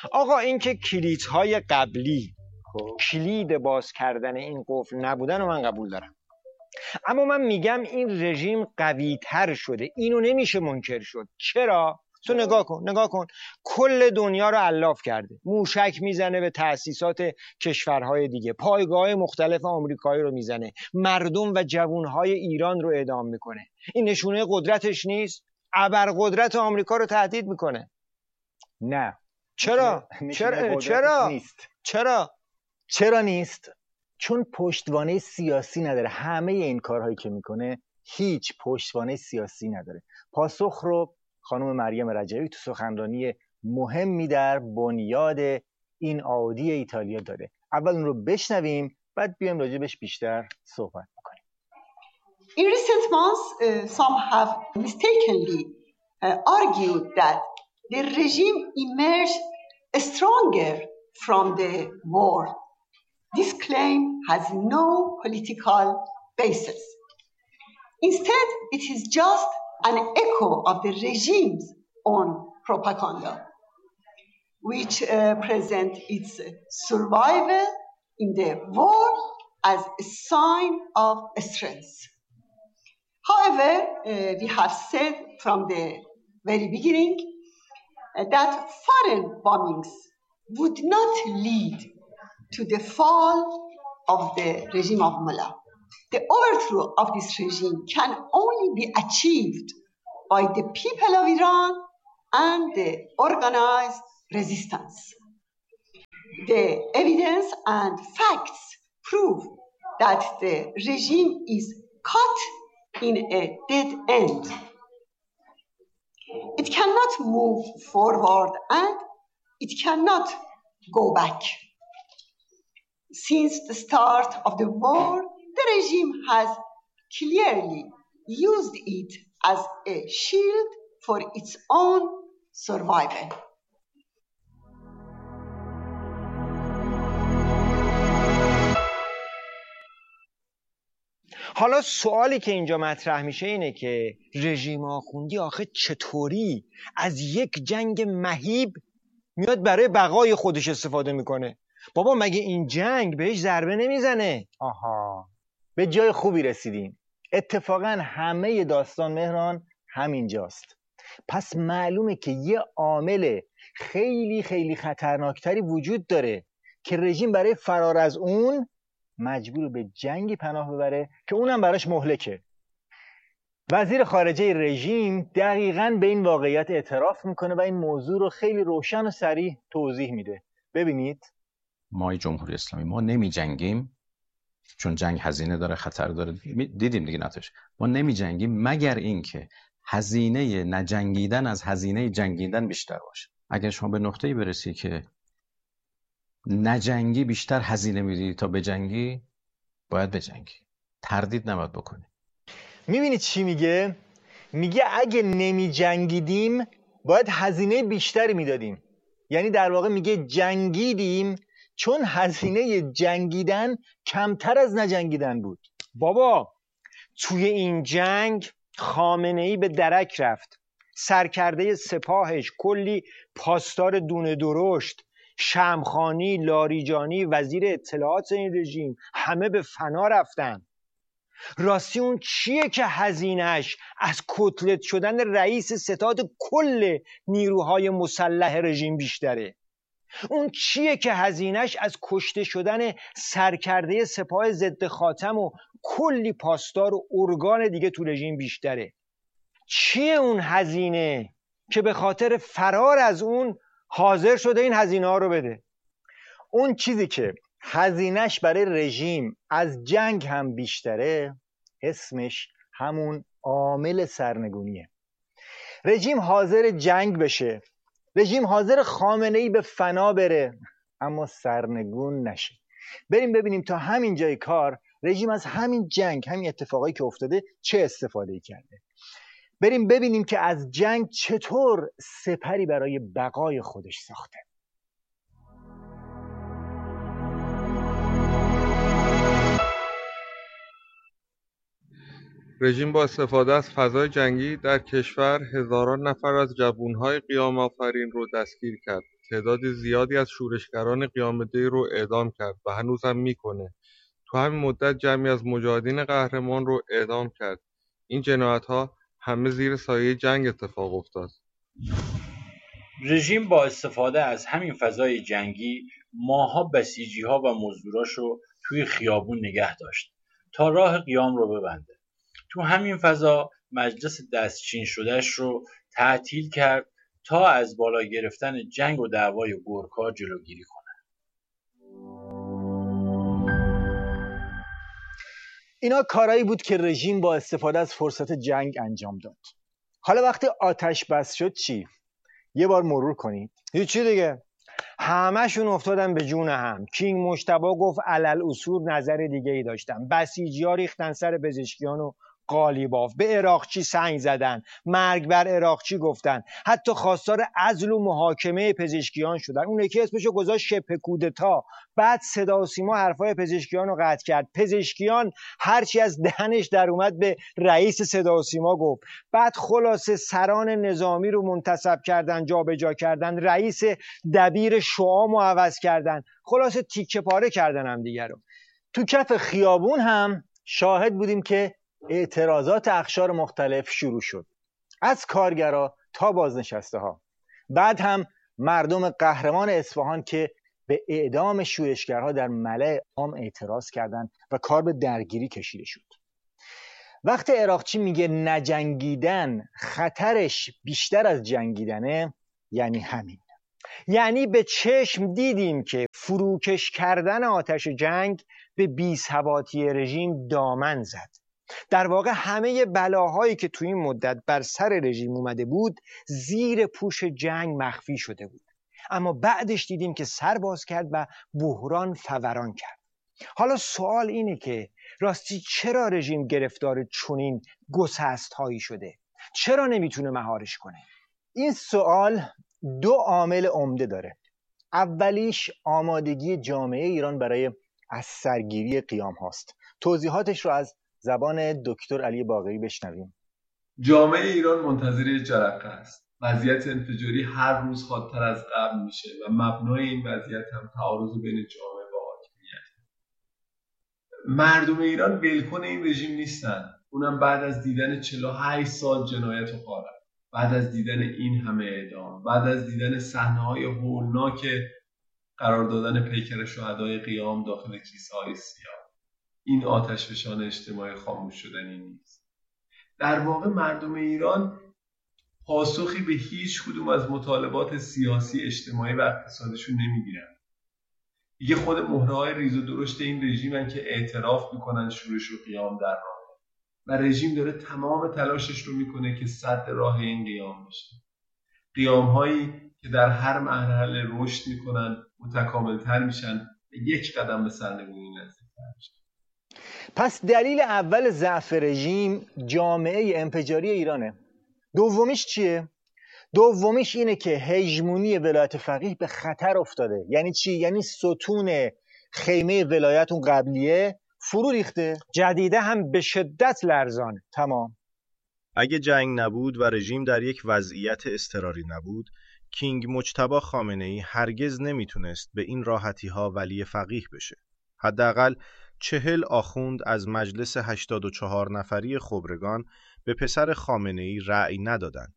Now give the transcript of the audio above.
آقا این که کلیدهای قبلی کلید باز کردن این قفل نبودن و من قبول دارم، اما من میگم این رژیم قوی تر شده، اینو نمیشه منکر شد. چرا؟ تو نگاه کن کل دنیا رو الاف کرده، موشک میزنه به تأسیسات کشورهای دیگه، پایگاه مختلف آمریکایی رو میزنه، مردم و جوانهای ایران رو اعدام میکنه. این نشونه قدرتش نیست؟ ابرقدرت آمریکا رو تهدید میکنه. نه. چرا نیست. چرا نیست؟ چون پشتوانه سیاسی نداره. همه این کارهایی که میکنه هیچ پشتوانه سیاسی نداره. پاسخ رو خانم مریم رجبی تو سخنرانی مهمی در بنیاد این عادی ایتالیا داره. اول اون رو بشنویم، بعد بیایم راجبش بیشتر صحبت میکنیم. In recent months, some have mistakenly argued that the regime emerged stronger from the war. This claim has no political basis. Instead, it is just an echo of the regime's own propaganda, which present its survival in the war as a sign of strength. However, we have said from the very beginning that foreign bombings would not lead to the fall of the regime of Mullah. The overthrow of this regime can only be achieved by the people of Iran and the organized resistance. The evidence and facts prove that the regime is caught in a dead end. It cannot move forward and it cannot go back. Since the start of the war, the regime has clearly used it as a shield for its own survival. حالا سوالی که اینجا مطرح میشه اینه که رژیم آخوندی آخه چطوری از یک جنگ مهیب میاد برای بقای خودش استفاده میکنه؟ بابا مگه این جنگ بهش ضربه نمیزنه؟ آها، به جای خوبی رسیدیم. اتفاقا همه داستان مهران همینجاست. پس معلومه که یه عامل خیلی خیلی خطرناکتری وجود داره که رژیم برای فرار از اون مجبور به جنگی پناه ببره که اونم براش مهلکه. وزیر خارجه رژیم دقیقاً به این واقعیت اعتراف میکنه و این موضوع رو خیلی روشن و صریح توضیح میده. ببینید، ما جمهوری اسلامی ما نمی جنگیم چون جنگ هزینه داره، خطر داره. دیدیم دیگه نتیجه. ما نمی جنگیم مگر اینکه هزینه نجنگیدن از هزینه جنگیدن بیشتر باشه. اگر شما به نقطه‌ای برسی که نجنگی بیشتر هزینه میدی تا بجنگی، باید بجنگی، تردید نباید بکنی. میبینید چی میگه؟ میگه اگه نمی جنگیدیم باید هزینه بیشتری میدادیم. یعنی در واقع میگه جنگیدیم چون هزینه جنگیدن کمتر از نجنگیدن بود. بابا توی این جنگ خامنه‌ای به درک رفت، سرکرده سپاهش کلی پاسدار دونه درشت، شمخانی، لاریجانی، وزیر اطلاعات این رژیم، همه به فنا رفتن. راستی اون چیه که هزینه‌اش از کتلت شدن رئیس ستاد کل نیروهای مسلح رژیم بیشتره؟ اون چیه که هزینه‌اش از کشته شدن سرکرده سپاه ضد خاتم و کلی پاسدار و ارگان دیگه تو رژیم بیشتره؟ چیه اون هزینه که به خاطر فرار از اون حاضر شده این هزینه ها رو بده؟ اون چیزی که هزینه‌اش برای رژیم از جنگ هم بیشتره اسمش همون عامل سرنگونیه. رژیم حاضر جنگ بشه، رژیم حاضر خامنه‌ای به فنا بره، اما سرنگون نشه. بریم ببینیم تا همین جای کار رژیم از همین جنگ، همین اتفاقایی که افتاده چه استفاده کرده. بریم ببینیم که از جنگ چطور سپری برای بقای خودش ساخته. رژیم با استفاده از فضای جنگی در کشور هزاران نفر از جوانهای قیام آفرین رو دستگیر کرد. تعداد زیادی از شورشگران قیام‌الدین رو اعدام کرد و هنوز هم میکنه. تو همین مدت جمعی از مجاهدین قهرمان رو اعدام کرد. این جنایت‌ها همه زیر سایه جنگ اتفاق افتاد. رژیم با استفاده از همین فضای جنگی ماها بسیجی‌ها و مزدوراشو توی خیابون نگه داشت تا راه قیام رو ببنده. تو همین فضا مجلس دستچین شدهش رو تعطیل کرد تا از بالا گرفتن جنگ و دعوای گورکا جلوگیری کنه. اینا کارایی بود که رژیم با استفاده از فرصت جنگ انجام داد. حالا وقتی آتش بس شد چی؟ یه بار مرور کنید. هیچی دیگه، همه‌شون افتادن به جون هم. کینگ مجتبی گفت علل اصول نظر دیگه ای داشتن. بسیجی‌ها ریختن سر پزشکیان و قالیباف، به عراقچی سنگ زدن، مرگ بر عراقچی گفتن، حتی خواستار عزل و محاکمه پزشکیان شدن. اون یکی اسمشو گذاشت شبه کودتا. بعد صدا و سیما حرفای پزشکیان رو قطع کرد. پزشکیان هرچی از دهنش در اومد به رئیس صدا و سیما گفت. بعد خلاصه سران نظامی رو منتصب کردن، جابجا کردن، رئیس دبیر شعامو عوض کردن، خلاصه تیکه پاره کردن هم دیگه رو. تو کف خیابون هم شاهد بودیم که اعتراضات اقشار مختلف شروع شد، از کارگرا تا بازنشسته ها. بعد هم مردم قهرمان اصفهان که به اعدام شورشگرها در ملأ عام اعتراض کردند و کار به درگیری کشیده شد. وقتی عراقچی میگه نجنگیدن خطرش بیشتر از جنگیدنه، یعنی همین. یعنی به چشم دیدیم که فروکش کردن آتش جنگ به بی‌ثباتی رژیم دامن زد. در واقع همه بلاهایی که توی این مدت بر سر رژیم اومده بود زیر پوش جنگ مخفی شده بود، اما بعدش دیدیم که سر باز کرد و بحران فوران کرد. حالا سوال اینه که راستی چرا رژیم گرفتار چنین گسست هایی شده؟ چرا نمیتونه مهارش کنه؟ این سوال دو عامل عمده داره. اولیش آمادگی جامعه ایران برای از سرگیری قیام هاست. توضیحاتش رو از زبان دکتر علی باقری بشنویم. جامعه ایران منتظر جرقه است. وضعیت انفجاری هر روز حادتر از قبل میشه و مبنای این وضعیت هم تعارض بین جامعه و حاکمیت. مردم ایران ولکن این رژیم نیستن، اونم بعد از دیدن 48 سال جنایت و غارت، بعد از دیدن این همه اعدام، بعد از دیدن صحنه‌های هولناک قرار دادن پیکر شهدای قیام داخل کیسه‌های سیاه. این آتشفشان اجتماعی خاموش شدنی نیست. در واقع مردم ایران پاسخی به هیچ کدوم از مطالبات سیاسی، اجتماعی و اقتصادشون نمیگیرن. دیگه خود مهره‌های ریز و درشت این رژیمن که اعتراف میکنن شورش و قیام در راه و رژیم داره تمام تلاشش رو میکنه که سد راه این قیام بشه. قیام‌هایی که در هر مرحله رشد میکنن، متکامل‌تر میشن و یک قدم به سرنگونی نزدیک‌تر میشن. پس دلیل اول ضعف رژیم جامعه انفجاری ایرانه. دومیش چیه؟ دومیش اینه که هژمونی ولایت فقیه به خطر افتاده. یعنی چی؟ یعنی ستون خیمه ولایت اون قبلیه فرو ریخته، جدیده هم به شدت لرزانه. تمام. اگه جنگ نبود و رژیم در یک وضعیت اضطراری نبود، کینگ مجتبی خامنه‌ای هرگز نمیتونست به این راحتی‌ها ولی فقیه بشه. حداقل 40 آخوند از مجلس 84 نفری خبرگان به پسر خامنه‌ای رأی ندادند.